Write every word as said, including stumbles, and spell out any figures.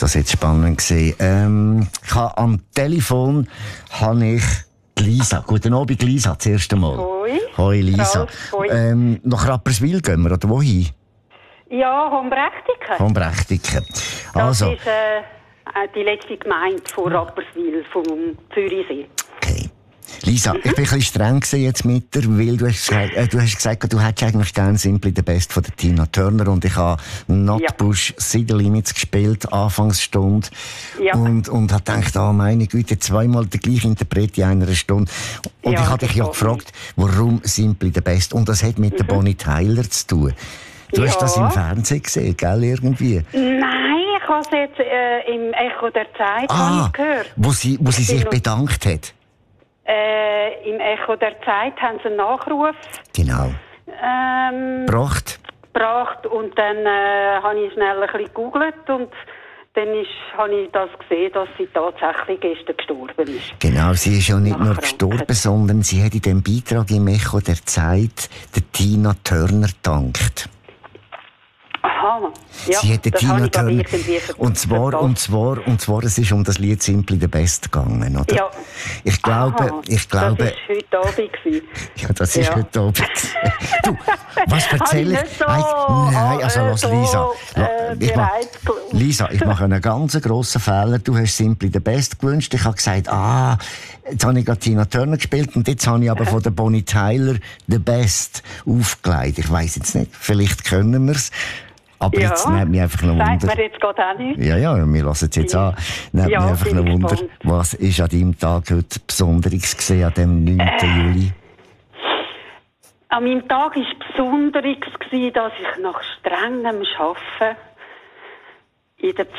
das jetzt spannend gewesen. Ähm, ich habe am Telefon habe ich Lisa. Guten Abend, Lisa, das erste Mal. Hoi. Hoi, Lisa. Ralf, hoi. Ähm, nach Rapperswil gehen wir, oder wohin? Ja, Hombrechtiken. Hombrechtiken. Das Also, ist äh, die letzte Gemeinde von Rapperswil, vom Zürichsee. okay. Lisa, ich bin ein bisschen streng gewesen jetzt mit dir, weil du hast gesagt, äh, du hast gesagt, du hättest eigentlich gerne «Simply the Best» von der Tina Turner und ich habe «Nutbush City Limits» gespielt, Anfangsstunde. Ja. Und, und habe gedacht, oh meine Güte, zweimal der gleiche Interpret in einer Stunde. Und Ja, ich habe dich ja das gefragt, warum «Simply the Best»? Und das hat mit mhm. der Bonnie Tyler zu tun. Du Ja. hast das im Fernsehen gesehen, gell, irgendwie? Nein, ich habe es jetzt äh, im Echo der Zeit Ah, gehört. wo sie, wo sie sich bedankt hat. Äh, Im Echo der Zeit haben sie einen Nachruf Genau. ähm, Gebracht. gebracht und dann äh, habe ich schnell ein bisschen gegoogelt und dann ist, habe ich das gesehen, dass sie tatsächlich gestern gestorben ist. Genau, sie ist ja nicht Nach nur Krankheit. gestorben, sondern sie hat in dem Beitrag im Echo der Zeit der Tina Turner gedankt. Aha, ja, Sie hat der das Tina habe ich aber Turner irgendwie und zwar verpasst. und zwar und zwar es ist um das Lied «Simply the Best» gegangen, oder? Ja. Ich glaube, Aha, ich glaube. Das war heute Abend gewesen. Ja, das ist Ja. heute Abend. Du, was erzähle ich? Habe ich nicht so, Nein, nein, also äh, lass so, Lisa. äh, ich mach, bereit. Lisa, ich mache einen ganz grossen Fehler. Du hast «Simply the Best» gewünscht. Ich habe gesagt, ah, jetzt habe ich gerade Tina Turner gespielt und jetzt habe ich aber von der Bonnie Tyler «The Best» aufgelegt. Ich weiss jetzt nicht, vielleicht können wir es. Aber Ja, jetzt nimmt mich einfach noch sagt Wunder. mir jetzt gerade auch nicht. Ja, ja, wir lassen es jetzt Ja. an. Nimmt Ja, mich einfach bin noch ich Wunder, gespannt. was ist an deinem Tag heute Besonderes gesehen, an dem neunten Juli? An meinem Tag war Besonderes, dass ich nach strengem Arbeiten in der